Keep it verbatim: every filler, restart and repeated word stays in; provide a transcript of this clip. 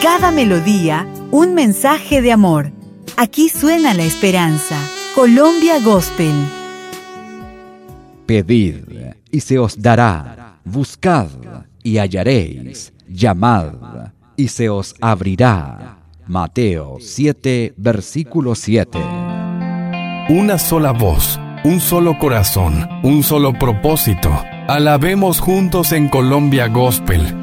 cada melodía, un mensaje de amor. Aquí suena la esperanza. Colombia Gospel. Pedid, y se os dará. Buscad, y hallaréis. Llamad, y se os abrirá. Mateo siete, versículo siete. Una sola voz, un solo corazón, un solo propósito. Alabemos juntos en Colombia Gospel.